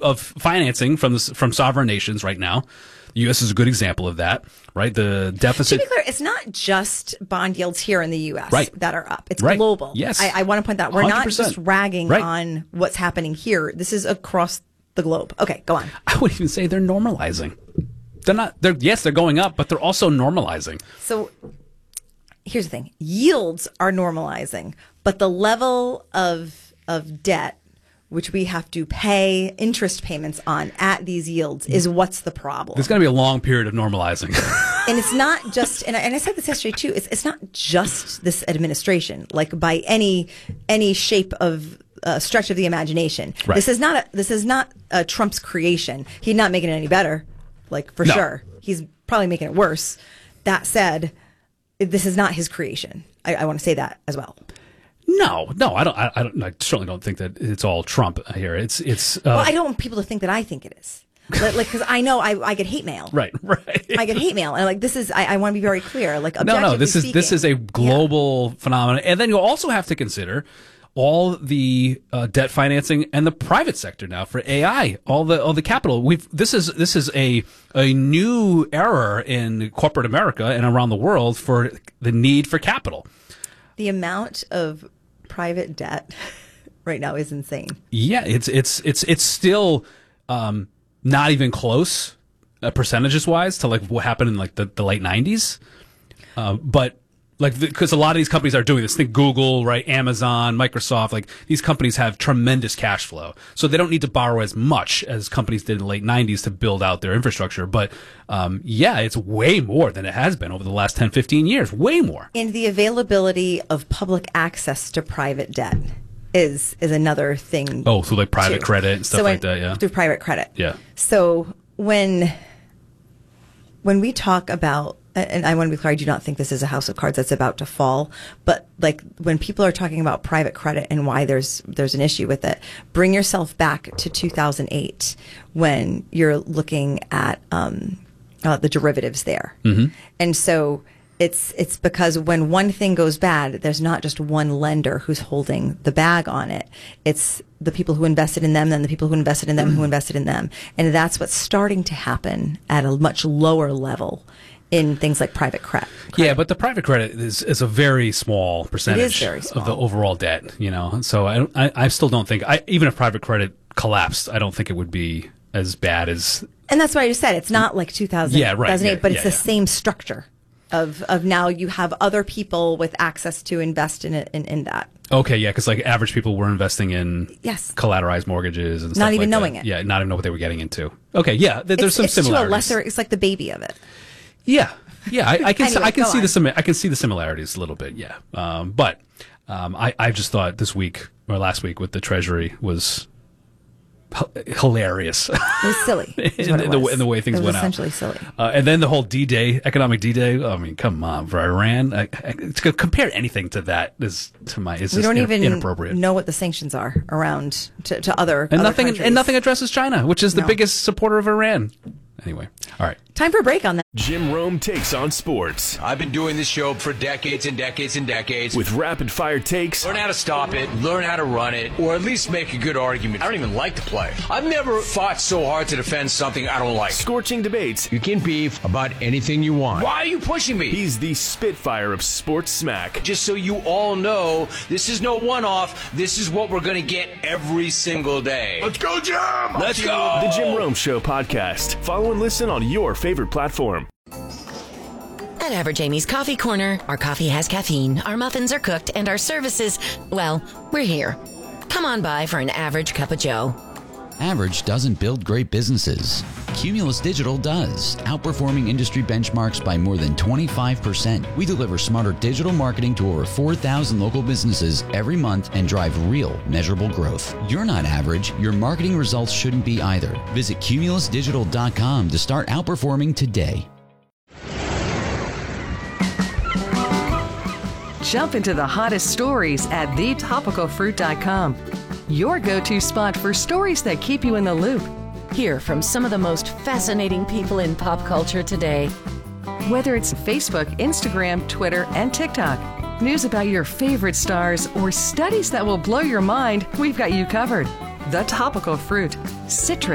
of financing from sovereign nations right now. The U.S. is a good example of that, right? The deficit. To be clear, it's not just bond yields here in the U.S. that are up. It's right. global. Yes. I want to point that out. We're 100%. not just ragging on what's happening here. This is across the globe. Okay, go on. I would even say they're normalizing. They're going up, but they're also normalizing. So here's the thing. Yields are normalizing, but the level of debt which we have to pay interest payments on at these yields is what's the problem. There's going to be a long period of normalizing. And it's not just, and I said this yesterday too, it's not just this administration, like by any shape of stretch of the imagination. Right. This is not Trump's creation. He's not making it any better, like for sure. He's probably making it worse. That said, this is not his creation. I want to say that as well. No, I don't. I certainly don't think that it's all Trump here. It's. Well, I don't want people to think that I think it is. Like, because I know I get hate mail. Right. I get hate mail, and like this is. I want to be very clear. Like, no. This is a global phenomenon, and then you also have to consider all the debt financing and the private sector now for AI. All the capital. This is a new era in corporate America and around the world for the need for capital. The amount of private debt right now is insane. Yeah, it's still not even close percentages wise to like what happened in like the late 90s. But like because a lot of these companies are doing this. Think Google, right? Amazon, Microsoft. Like these companies have tremendous cash flow, so they don't need to borrow as much as companies did in the late 90s to build out their infrastructure. But yeah, it's way more than it has been over the last 10, 15 years. Way more. And the availability of public access to private debt is another thing. Oh, so like private credit and stuff like that. Yeah, through private credit. Yeah. So when we talk about, and I want to be clear, I do not think this is a house of cards that's about to fall. But like when people are talking about private credit and why there's an issue with it, bring yourself back to 2008 when you're looking at the derivatives there. Mm-hmm. And so it's because when one thing goes bad, there's not just one lender who's holding the bag on it. It's the people who invested in them, then the people who invested in them, who invested in them. And that's what's starting to happen at a much lower level in things like private credit. Yeah, but the private credit is a very small percentage of the overall debt, you know. So I still don't think, even if private credit collapsed, I don't think it would be as bad as... And that's why I just said it's not like 2008, but it's the same structure of now you have other people with access to invest in that. Okay, yeah, because like average people were investing in collateralized mortgages and stuff not even like knowing that. it. Yeah, not even know what they were getting into. Okay, yeah, there's some similarities. It's like the baby of it. Yeah, I can anyway, I can see the similarities a little bit. Yeah, but I just thought this week or last week with the Treasury was hilarious. It was silly. in the way things went out. Essentially silly. And then the whole D-Day, economic D-Day. I mean, come on, for Iran, to compare anything to that is we don't even inappropriate. Know what the sanctions are around to other countries. And nothing addresses China, which is the biggest supporter of Iran. Anyway, all right. Time for a break on that. Jim Rome takes on sports. I've been doing this show for decades and decades and decades. With rapid fire takes. Learn how to stop it, learn how to run it, or at least make a good argument. I don't even like to play. I've never fought so hard to defend something I don't like. Scorching debates. You can beef about anything you want. Why are you pushing me? He's the Spitfire of sports smack. Just so you all know, this is no one-off. This is what we're going to get every single day. Let's go, Jim! Let's go! The Jim Rome Show podcast. Follow and listen on your favorite platform. At Average Amy's Coffee Corner, our coffee has caffeine, our muffins are cooked, and our services, well, we're here. Come on by for an average cup of joe. Average doesn't build great businesses. Cumulus Digital does, outperforming industry benchmarks by more than 25%. We deliver smarter digital marketing to over 4,000 local businesses every month and drive real, measurable growth. You're not average. Your marketing results shouldn't be either. Visit cumulusdigital.com to start outperforming today. Jump into the hottest stories at thetopicalfruit.com. Your go-to spot for stories that keep you in the loop. Hear from some of the most fascinating people in pop culture today. Whether it's Facebook, Instagram, Twitter, and TikTok, news about your favorite stars, or studies that will blow your mind, we've got you covered. The Topical Fruit. Citrus.